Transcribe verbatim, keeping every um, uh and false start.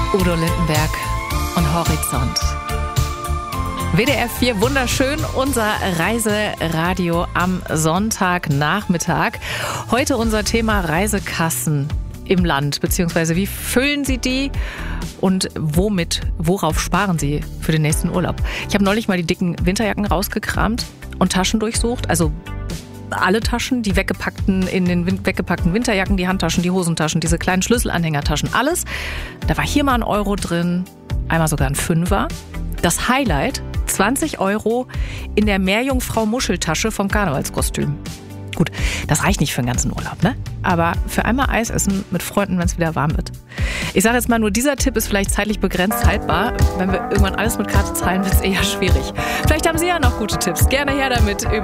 Udo Lindenberg und Horizont. W D R vier, wunderschön, unser Reiseradio am Sonntagnachmittag. Heute unser Thema Reisekassen im Land, beziehungsweise wie füllen Sie die und womit, worauf sparen Sie für den nächsten Urlaub? Ich habe neulich mal die dicken Winterjacken rausgekramt und Taschen durchsucht, also alle Taschen, die weggepackten, in den weggepackten Winterjacken, die Handtaschen, die Hosentaschen, diese kleinen Schlüsselanhängertaschen, alles. Da war hier mal ein Euro drin, einmal sogar ein Fünfer. Das Highlight, zwanzig Euro in der Meerjungfrau-Muscheltasche vom Karnevalskostüm. Gut, das reicht nicht für den ganzen Urlaub, ne? Aber für einmal Eis essen mit Freunden, wenn es wieder warm wird. Ich sage jetzt mal nur, dieser Tipp ist vielleicht zeitlich begrenzt haltbar. Wenn wir irgendwann alles mit Karte zahlen, wird es eher schwierig. Vielleicht haben Sie ja noch gute Tipps. Gerne her damit über